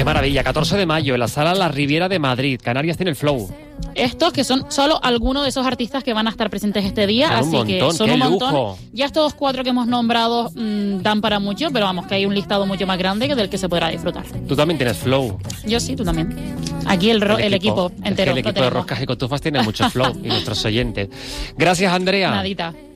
maravilla. 14 de mayo, en la Sala La Riviera de Madrid. Canarias tiene el flow. Estos que son solo algunos de esos artistas que van a estar presentes este día, Son un así que montón, son qué un montón. lujo. Ya estos 4 que hemos nombrado dan para mucho, pero vamos, que hay un listado mucho más grande que del que se podrá disfrutar. Tú también tienes flow. Yo sí, tú también. Aquí el equipo Es que entero. el lo equipo de tenemos. Roscas y Cotufas tiene mucho flow y nuestros oyentes. Gracias, Andrea. Nadita.